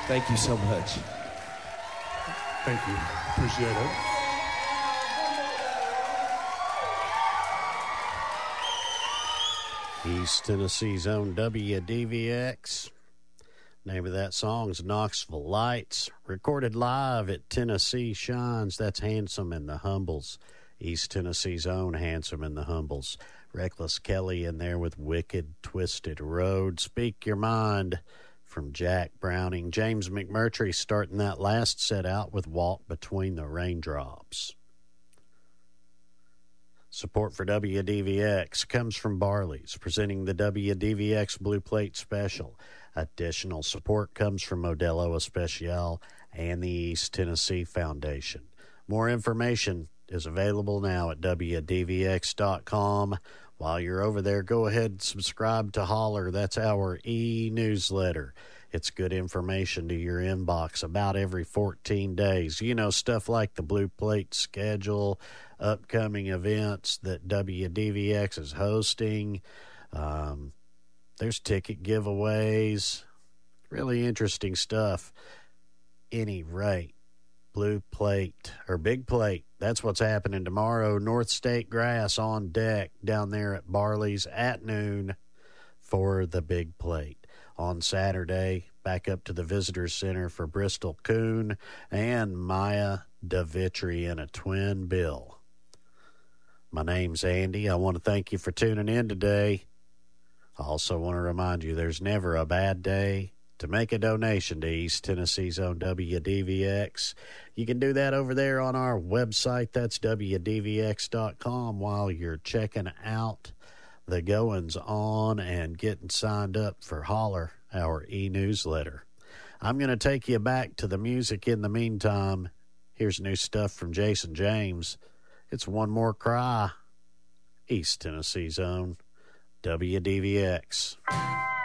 Thank you so much. Thank you. Appreciate it. East Tennessee's own WDVX. Name of that song's Knoxville Lights. Recorded live at Tennessee Shines. That's Handsome and the Humbles. East Tennessee's own Handsome and the Humbles. Reckless Kelly in there with Wicked Twisted Road. Speak Your Mind from Jack Browning. James McMurtry starting that last set out with Walk Between the Raindrops. Support for WDVX comes from Barley's, presenting the WDVX Blue Plate Special. Additional support comes from Modelo Especial and the East Tennessee Foundation. More information is available now at WDVX.com. While you're over there, go ahead and subscribe to Holler. That's our e-newsletter. It's good information to your inbox about every 14 days. You know, stuff like the Blue Plate schedule, upcoming events that WDVX is hosting. There's ticket giveaways. Really interesting stuff. Any rate, Blue Plate, or Big Plate, that's what's happening tomorrow. North State Grass on deck down there at Barley's at noon for the Big Plate. On Saturday, back up to the Visitor Center for Bristol Coon and Maya DeVitri in a twin bill. My name's Andy. I want to thank you for tuning in today. I also want to remind you there's never a bad day to make a donation to East Tennessee's own WDVX. You can do that over there on our website. That's WDVX.com while you're checking out the goings on and getting signed up for Holler, our e-newsletter. I'm going to take you back to the music in the meantime. Here's new stuff from Jason James. It's One More Cry. East Tennessee's own WDVX.